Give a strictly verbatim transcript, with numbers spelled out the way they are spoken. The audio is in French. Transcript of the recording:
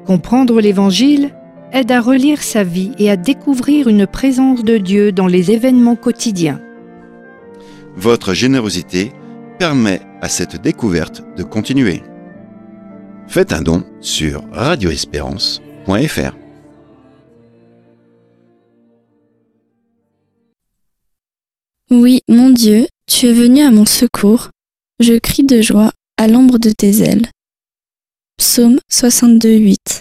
Comprendre l'Évangile aide à relire sa vie et à découvrir une présence de Dieu dans les événements quotidiens. Votre générosité permet à cette découverte de continuer. Faites un don sur radio espérance point f r. Oui, mon Dieu, tu es venu à mon secours. Je crie de joie à l'ombre de tes ailes. Psaume soixante-deux, huit.